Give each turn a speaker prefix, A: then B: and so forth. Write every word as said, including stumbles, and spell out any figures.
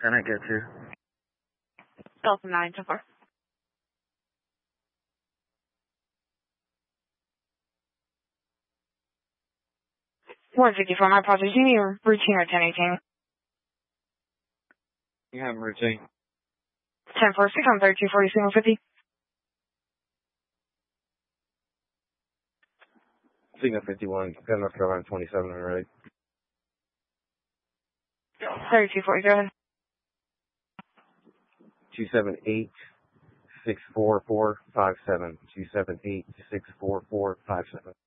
A: Can I get to?
B: Delta nine so far. one fifty-four, my apologies. You need a routine or ten eighteen?
A: You have routine.
B: ten four six on thirty-two forty, single fifty.
A: Signal fifty-one, got North Carolina twenty-seven already.
B: thirty-two forty, go ahead.
A: two seven eight, six four four, five seven. two seven eight, six four four, five seven.